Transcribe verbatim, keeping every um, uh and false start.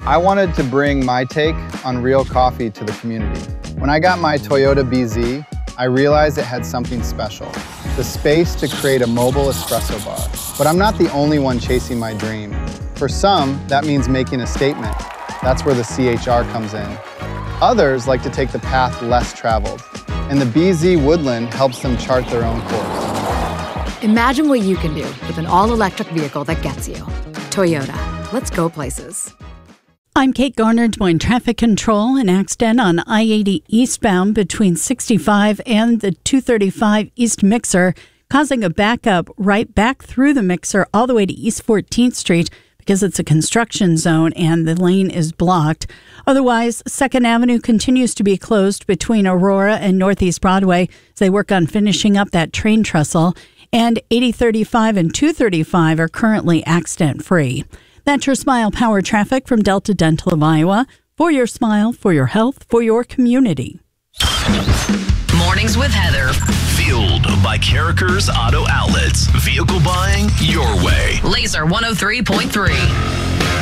I wanted to bring my take on real coffee to the community. When I got my Toyota B Z, I realized it had something special, the space to create a mobile espresso bar. But I'm not the only one chasing my dream. For some, that means making a statement. That's where the C H R comes in. Others like to take the path less traveled, and the B Z Woodland helps them chart their own course. Imagine what you can do with an all-electric vehicle that gets you. Toyota, let's go places. I'm Kate Garner. Doing traffic control. An accident on I eighty eastbound between sixty-five and the two thirty-five East Mixer, causing a backup right back through the Mixer all the way to East fourteenth Street because it's a construction zone and the lane is blocked. Otherwise, second Avenue continues to be closed between Aurora and Northeast Broadway as they work on finishing up that train trestle. And eighty thirty-five and two thirty-five are currently accident-free. That's your Smile Power traffic from Delta Dental of Iowa. For your smile, for your health, for your community. Mornings with Heather. Fueled by Carrickers Auto Outlets. Vehicle buying your way. Laser one oh three point three.